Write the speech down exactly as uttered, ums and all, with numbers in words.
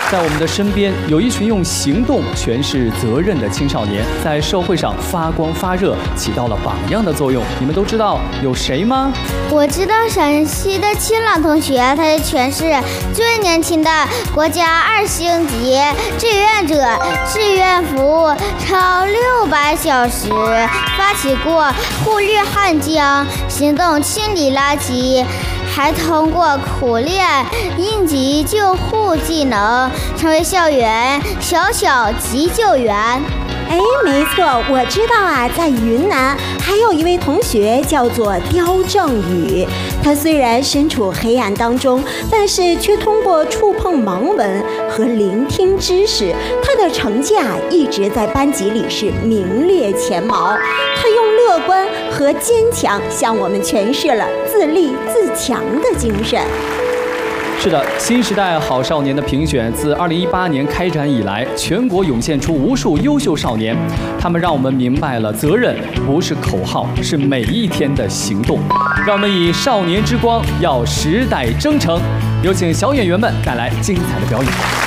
在我们的身边，有一群用行动诠释责任的青少年，在社会上发光发热，起到了榜样的作用。你们都知道有谁吗？ 我知道陕西的清朗同学，他是全市最年轻的国家二星级志愿者，志愿服务超六百小时，发起过护绿汉江行动清理垃圾，还通过苦练应急救护技能，成为校园小小急救员。 哎，没错，我知道啊，在云南还有一位同学叫做刁正宇，他虽然身处黑暗当中，但是却通过触碰盲文和聆听知识，他的成绩啊一直在班级里是名列前茅。他用乐观和坚强向我们诠释了自立自强的精神。 是的，新时代好少年的评选自二零一八年开展以来，全国涌现出无数优秀少年，他们让我们明白了责任不是口号，是每一天的行动。让我们以少年之光耀时代征程。有请小演员们带来精彩的表演。